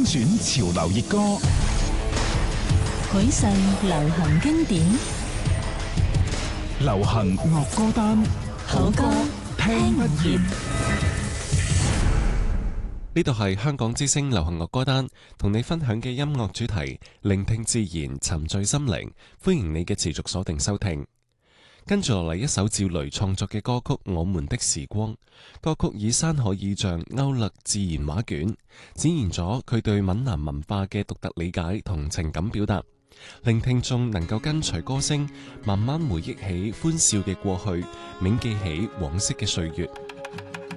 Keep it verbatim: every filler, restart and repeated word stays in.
選潮流熱歌， 許世流行經典， 流行樂歌單， 好歌聽不厭。 呢度係香港之聲流行樂歌單，同你分享嘅音樂主題，聆聽自然，沉醉心靈。歡迎你嘅持續鎖定收聽。跟住落嚟一首趙雷創作嘅歌曲《我們的時光》，歌曲以山海意象勾勒自然畫卷，展現咗佢對閩南文化嘅獨特理解同情感表達，令聽眾能夠跟隨歌聲，慢慢回憶起歡笑嘅過去，銘記起往昔嘅歲月。